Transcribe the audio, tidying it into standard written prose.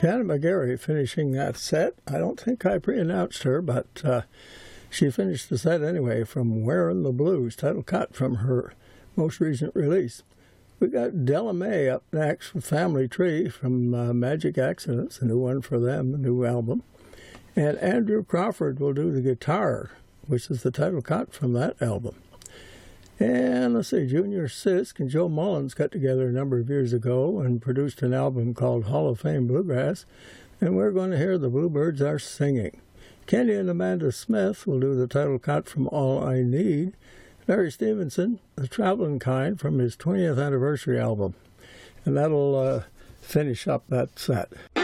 Janet McGarry finishing that set. I don't think I pre-announced her, but she finished the set anyway from Wearin' the Blues, title cut from her most recent release. We got Della Mae up next with Family Tree from Magic Accidents, a new one for them, a new album. And Andrew Crawford will do the guitar, which is the title cut from that album. And let's see, Junior Sisk and Joe Mullins got together a number of years ago and produced an album called Hall of Fame Bluegrass, and we're going to hear The Bluebirds Are Singing. Kenny and Amanda Smith will do the title cut from All I Need. Larry Stevenson, The Traveling Kind, from his 20th anniversary album. And that'll finish up that set.